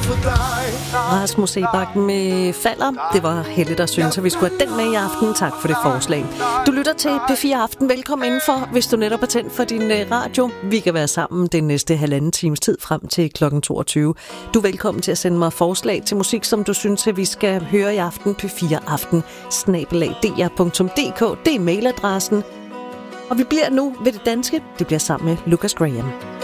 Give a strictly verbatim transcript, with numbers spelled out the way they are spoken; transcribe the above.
Rasmus Sebak med Falder. Det var Helle, der synes, at vi skulle have den med i aften. Tak for det forslag. Du lytter til P fire Aften. Velkommen indenfor, hvis du netop er tændt for din radio. Vi kan være sammen den næste halvanden times tid frem til klokken toogtyve. Du er velkommen til at sende mig forslag til musik, som du synes, at vi skal høre i aften. P fire Aften snabel-a d r punktum d k. Det er mailadressen. Og vi bliver nu ved det danske. Det bliver sammen med Lucas Graham.